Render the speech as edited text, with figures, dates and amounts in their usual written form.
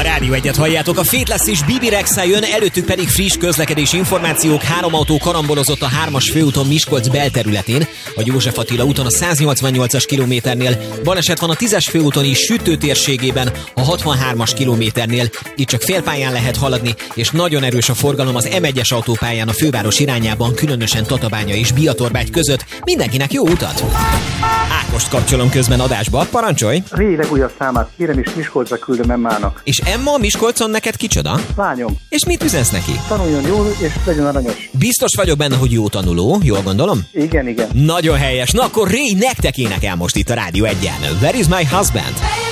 Rádió Egyet halljátok, a Fateless és Bibi Rexha jön, előttük pedig friss közlekedési információk. 3 autó karambolozott a 3-as főúton Miskolc belterületén, a József Attila úton a 188-as kilométernél, baleset van a 10-es főúton is Sütő térségében, a 63-as kilométernél, itt csak félpályán lehet haladni, és nagyon erős a forgalom az M1-es autópályán a főváros irányában, különösen Tatabánya és Biatorbágy között. Mindenkinek jó utat! Ákost kapcsolom közben adásba, parancsolj! Régi legújabb számát kérem, és Miskolcra küldöm Emmának. És Emma Miskolcon neked kicsoda? Lányom. És mit üzensz neki? Tanuljon jól, és legyen aranyos. Biztos vagyok benne, hogy jó tanuló, jól gondolom? Igen. Nagyon helyes. Na akkor Ray nektek énekel most itt a Rádió Egyen. Where is my husband?